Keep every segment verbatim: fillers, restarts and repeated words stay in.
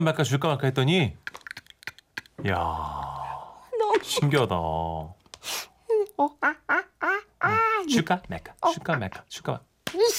말까 줄까 말까 했더니 야 너무 신기하다. 어, 아, 아, 아, 아. 줄까 말까 줄까 말까 줄까 말까.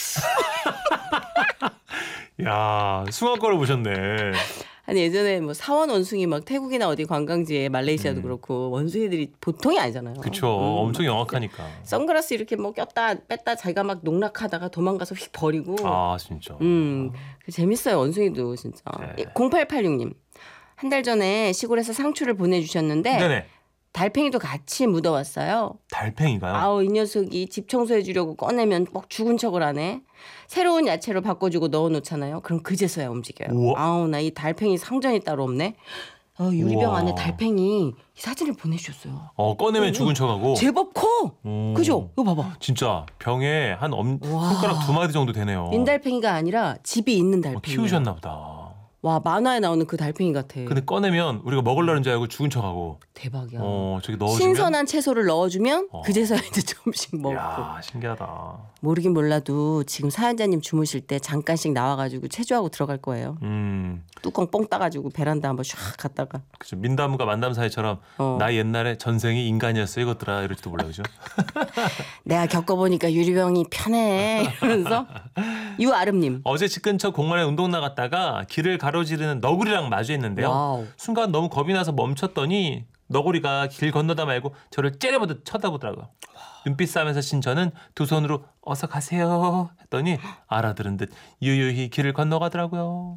야 숭어거를 보셨네. 아니 예전에 뭐 사원 원숭이 막 태국이나 어디 관광지에 말레이시아도 음. 그렇고 원숭이들이 보통이 아니잖아요. 그쵸. 음. 엄청 영악하니까. 선글라스 이렇게 뭐 꼈다 뺐다 자기가 막 농락하다가 도망가서 휙 버리고. 아 진짜. 음, 재밌어요 원숭이도 진짜. 네. 공팔팔육 님 한 달 전에 시골에서 상추를 보내주셨는데 네네. 달팽이도 같이 묻어왔어요. 달팽이가요? 아우 이 녀석이 집 청소해 주려고 꺼내면 막 죽은 척을 하네. 새로운 야채로 바꿔주고 넣어놓잖아요. 그럼 그제서야 움직여요. 우와. 아우 나 이 달팽이 상전이 따로 없네. 어, 유리병 우와. 안에 달팽이 이 사진을 보내주셨어요. 어 꺼내면 어, 죽은 척하고. 제법 커. 오. 그죠? 이거 봐봐. 진짜 병에 한 엄, 와. 손가락 두 마디 정도 되네요. 인달팽이가 아니라 집이 있는 어, 달팽이. 키우셨나 보다. 와 만화에 나오는 그 달팽이 같아. 근데 꺼내면 우리가 먹으려는 줄 알고 죽은 척하고. 대박이야. 어 저기 넣어주면. 신선한 채소를 넣어주면 어. 그제서야 이제 조금씩 먹고. 야 신기하다. 모르긴 몰라도 지금 사연자님 주무실 때 잠깐씩 나와가지고 체조하고 들어갈 거예요. 음, 뚜껑 뻥 따가지고 베란다 한번 샥 갔다가. 그죠. 민담과 만담 사이처럼 어. 나 옛날에 전생이 인간이었어 이것들아 이럴지도 몰라 그죠. 내가 겪어보니까 유리병이 편해 이러면서 유아름님. 어제 집 근처 공원에 운동 나갔다가 길을 가로지르는 너구리랑 마주했는데요. 와우. 순간 너무 겁이 나서 멈췄더니 너구리가 길 건너다 말고 저를 째려보듯 쳐다보더라고요. 눈빛 싸움에서 신 저는 두 손으로 어서 가세요 했더니 알아들은 듯 유유히 길을 건너가더라고요.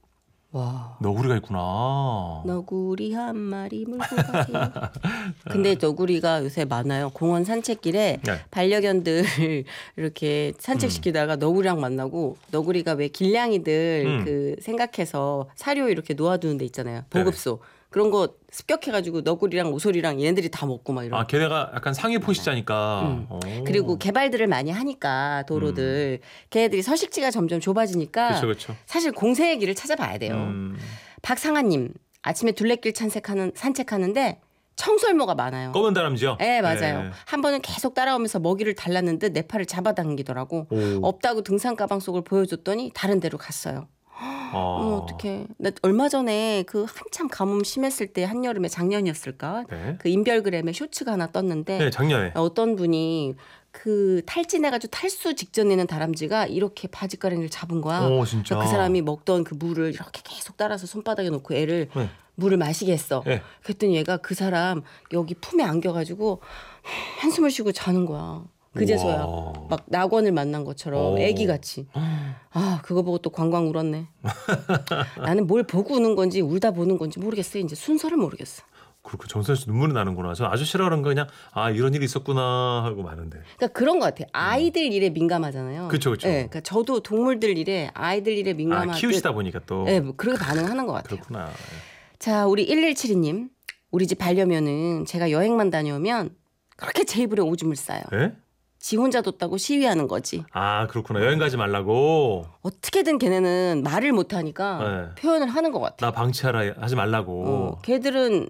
와. 너구리가 있구나. 너구리 한 마리 물고 가세요. 근데 너구리가 요새 많아요. 공원 산책길에 네. 반려견들 이렇게 산책시키다가 너구리랑 만나고 너구리가 왜 길냥이들 음. 그 생각해서 사료 이렇게 놓아두는 데 있잖아요. 보급소. 그런 거 습격해가지고 너구리랑 오소리랑 얘네들이 다 먹고 막 이런. 아 걔네가 약간 상위 포식자니까. 음. 오. 그리고 개발들을 많이 하니까 도로들 걔네들이 서식지가 점점 좁아지니까 그렇죠 그렇죠. 사실 공세의 길을 찾아봐야 돼요. 음. 박상아님 아침에 둘레길 산책하는 산책하는데 청설모가 많아요. 검은 다람쥐요? 네 맞아요. 네. 한 번은 계속 따라오면서 먹이를 달랐는 듯 내 팔을 잡아당기더라고. 오. 없다고 등산 가방 속을 보여줬더니 다른 데로 갔어요. 어. 어머 어떡해. 나 얼마 전에 그 한참 가뭄 심했을 때 한여름에 작년이었을까? 네. 그 인별그램에 쇼츠가 하나 떴는데 네 작년에. 어떤 분이 그 탈진해가지고 탈수 직전에 있는 다람쥐가 이렇게 바지가랑이를 잡은 거야. 오 진짜. 그래서 그 사람이 먹던 그 물을 이렇게 계속 따라서 손바닥에 놓고 애를 네. 물을 마시게 했어. 네. 그랬더니 얘가 그 사람 여기 품에 안겨가지고 한숨을 쉬고 자는 거야. 그제서야 우와. 막 낙원을 만난 것처럼 오. 애기같이. 아 그거 보고 또 관광 울었네. 나는 뭘 보고 우는 건지 울다 보는 건지 모르겠어요. 이제 순서를 모르겠어. 그렇고 정선 씨 눈물이 나는구나. 전 아주 싫어하는 거 그냥 아 이런 일이 있었구나 하고 마는데. 그러니까 그런 것 같아요. 아이들 일에 민감하잖아요. 그쵸, 그쵸. 네, 그러니까 저도 동물들 일에 아이들 일에 아 민감한 키우시다 보니까 또. 네, 뭐 그렇게 반응하는 것 같아요. 그렇구나. 자, 우리 일일칠이 님. 우리 집 반려견은 제가 여행만 다녀오면 그렇게 제 입으로 오줌을 싸요. 예? 지 혼자 뒀다고 시위하는 거지. 아 그렇구나. 여행 가지 말라고. 어떻게든 걔네는 말을 못하니까 네. 표현을 하는 것 같아. 나 방치하라 하지 말라고. 어, 걔들은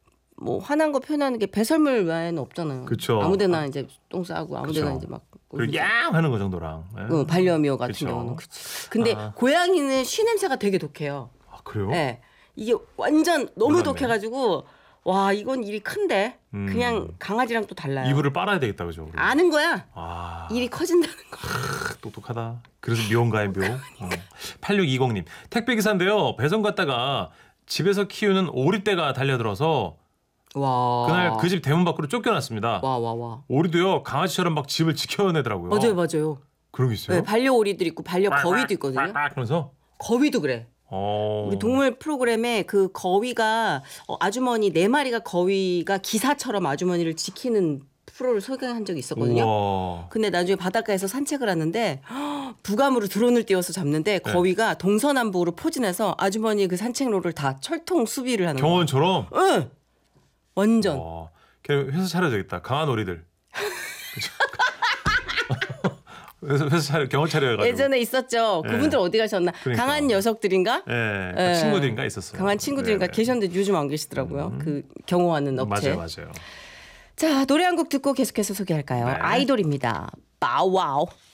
뭐 화난 거 표현하는 게 배설물 외에는 없잖아요. 그쵸. 아무데나 이제 똥 싸고 아무데나 그쵸. 이제 막 그리고 양 하는 거 정도랑. 예? 어, 반려묘 같은 그쵸. 경우는 그치. 근데 아. 고양이는 쉬 냄새가 되게 독해요. 아 그래요? 네. 이게 완전 너무 몰랐네. 독해가지고 와 이건 일이 큰데 음. 그냥 강아지랑 또 달라요. 이불을 빨아야 되겠다 그죠? 우리? 아는 거야. 아 일이 커진다는 거. 똑똑하다. 그래서 묘인가요 묘. 어. 팔육이공 님 택배 기사인데요. 배송 갔다가 집에서 키우는 오리떼가 달려들어서 와. 그날 그 집 대문 밖으로 쫓겨났습니다. 와 와 와. 오리도요 강아지처럼 막 집을 지켜내더라고요. 맞아요 맞아요. 그런 게 있어요? 네, 반려 오리들 있고 반려 거위도 있거든요. 그러면서 거위도 그래. 어. 우리 동물 프로그램에 그 거위가 어, 아주머니 네 마리가 거위가 기사처럼 아주머니를 지키는 프로를 소개한 적이 있었거든요. 우와. 근데 나중에 바닷가에서 산책을 하는데 부감으로 드론을 띄워서 잡는데 거위가 동서남북으로 포진해서 아주머니의 그 산책로를 다 철통 수비를 하는 거예요. 경원처럼. 응. 완전. 와. 걔 회사 차려야겠다. 강한 오리들. 그죠? 회사, 회사 차려 경원 차려가지고. 예전에 있었죠. 네. 그분들 어디 가셨나? 그러니까. 강한 녀석들인가? 예, 예. 친구들인가 있었어요. 강한 친구들인가 네, 네. 계셨는데 요즘 안 계시더라고요. 음. 그 경호하는 업체. 맞아요, 맞아요. 자, 노래 한 곡 듣고 계속해서 소개할까요? 네. 아이돌입니다. 바우와우.